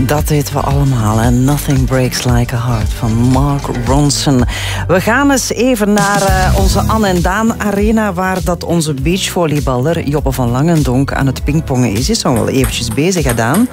Dat weten we allemaal. En Nothing Breaks Like a Heart van Mark Ronson. We gaan eens even naar onze Anne en Daan Arena, waar dat onze beachvolleyballer Joppe van Langendonk aan het pingpongen is. Is al wel eventjes bezig, hè, Daan?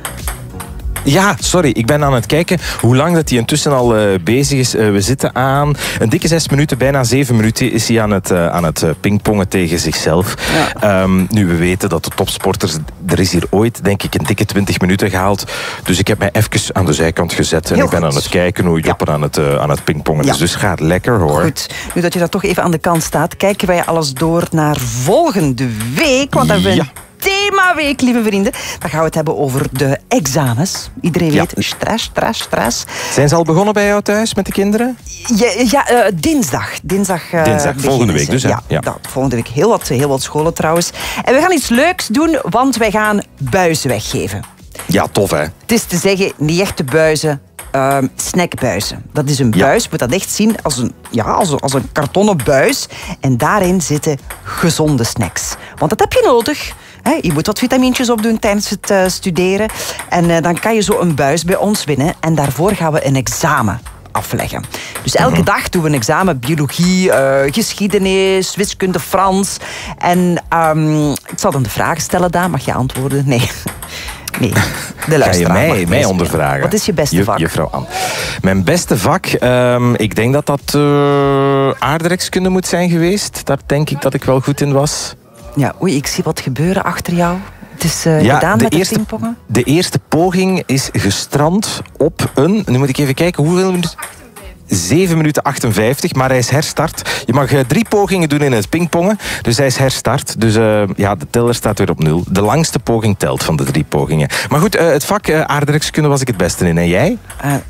Ja, sorry, ik ben aan het kijken hoe lang dat hij intussen al bezig is. We zitten aan een dikke 6 minuten, bijna 7 minuten is hij aan het pingpongen tegen zichzelf. Ja. Nu, we weten dat de topsporters, er is hier ooit, denk ik, een dikke 20 minuten gehaald. Dus ik heb mij even aan de zijkant gezet en ik ben aan het kijken hoe Joppe aan het pingpongen is. Dus gaat lekker, hoor. Goed, nu dat je dat toch even aan de kant staat, kijken wij alles door naar volgende week. Want dan hebben we themaweek, lieve vrienden. Dan gaan we het hebben over de examens. Iedereen weet, stress. Zijn ze al begonnen bij jou thuis met de kinderen? Dinsdag. Dinsdag volgende week dus, hè? Ja. Volgende week heel wat scholen trouwens. En we gaan iets leuks doen, want wij gaan buizen weggeven. Ja, tof, hè? Het is te zeggen, niet echte buizen, snackbuizen. Dat is een buis, je moet dat echt zien als een kartonnen buis. En daarin zitten gezonde snacks. Want dat heb je nodig. Je moet wat vitamintjes opdoen tijdens het studeren. En dan kan je zo een buis bij ons winnen. En daarvoor gaan we een examen afleggen. Dus elke dag doen we een examen. Biologie, geschiedenis, wiskunde, Frans. En ik zal dan de vragen stellen, Daan. Mag je antwoorden? Nee. Nee, de luisteraar. Ga je mij ondervragen? Wat is je beste vak? Juffrouw Anne. Mijn beste vak? Ik denk dat aardrijkskunde moet zijn geweest. Daar denk ik dat ik wel goed in was. Ja, oei, ik zie wat gebeuren achter jou. Het is gedaan met het pingpongen. De eerste poging is gestrand op een... Nu moet ik even kijken, hoeveel minuten... 7 minuten 58, maar hij is herstart. Je mag 3 pogingen doen in het pingpongen, dus hij is herstart. Dus de teller staat weer op 0. De langste poging telt van de 3 pogingen. Maar goed, het vak aardrijkskunde was ik het beste in. En jij?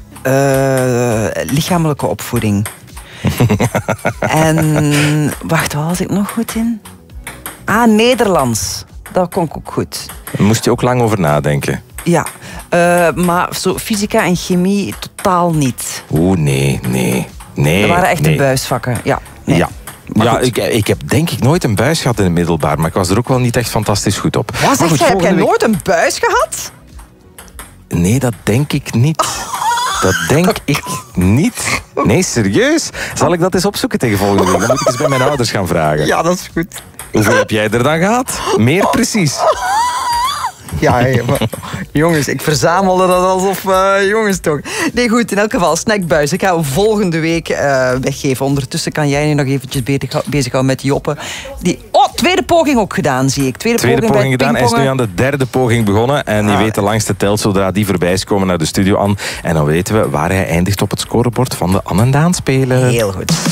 Lichamelijke opvoeding. En wacht, wat was ik nog goed in? Nederlands. Dat kon ik ook goed. Daar moest je ook lang over nadenken. Ja, maar zo fysica en chemie totaal niet. Oeh, nee. Dat waren echt de buisvakken, ja. Nee. Ja, ik heb denk ik nooit een buis gehad in het middelbaar, maar ik was er ook wel niet echt fantastisch goed op. Wat zeg jij, heb jij nooit een buis gehad? Nee, dat denk ik niet. Dat denk ik niet. Nee, serieus? Zal ik dat eens opzoeken tegen volgende week? Dan moet ik eens bij mijn ouders gaan vragen. Ja, dat is goed. Hoeveel heb jij er dan gehad? Meer precies. Ja, jongens, ik verzamelde dat alsof... jongens toch. Nee, goed, in elk geval, snackbuis. Ik ga hem volgende week weggeven. Ondertussen kan jij nu nog eventjes bezighouden met Joppe. Tweede poging ook gedaan, zie ik. Tweede poging gedaan. Hij is nu aan de 3e poging begonnen. En je weet de langste telt, zodra die voorbij is komen naar de studio, Anne. En dan weten we waar hij eindigt op het scorebord van de Anne en Daan Spelen. Heel goed.